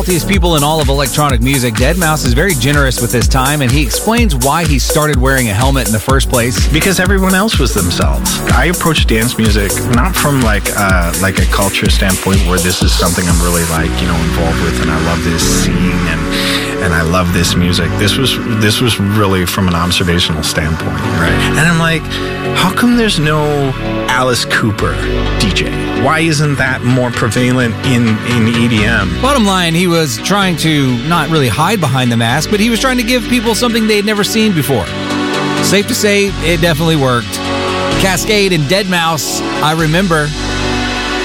Wealthiest people in all of electronic music, Deadmau5 is very generous with his time, and he explains why he started wearing a helmet in the first place. Because everyone else was themselves. I approach dance music not from like a culture standpoint where this is something I'm really involved with, and I love this scene and I love this music. This was really from an observational standpoint, right? And I'm like, how come there's no Alice Cooper DJ? Why isn't that more prevalent in EDM? Bottom line, he was trying to not really hide behind the mask, but he was trying to give people something they'd never seen before. Safe to say, it definitely worked. Kaskade and Deadmau5, I Remember.